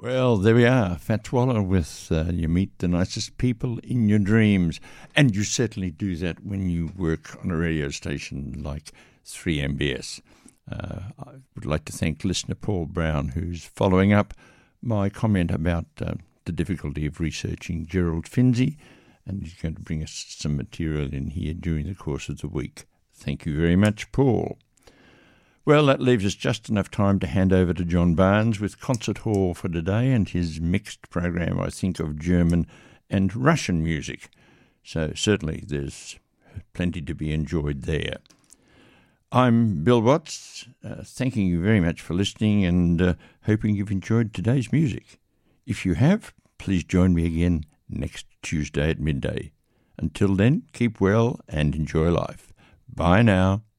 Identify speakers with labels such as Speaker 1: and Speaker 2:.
Speaker 1: Well, there we are. Fats Waller with You Meet the Nicest People in Your Dreams. And you certainly do that when you work on a radio station like 3MBS. I would like to thank listener Paul Brown, who's following up my comment about the difficulty of researching Gerald Finzi, and he's going to bring us some material in here during the course of the week. Thank you very much, Paul. Well, that leaves us just enough time to hand over to John Barnes with Concert Hall for today and his mixed program, I think, of German and Russian music. So certainly there's plenty to be enjoyed there. I'm Bill Watts, thanking you very much for listening and hoping you've enjoyed today's music. If you have, please join me again next Tuesday at midday. Until then, keep well and enjoy life. Bye now.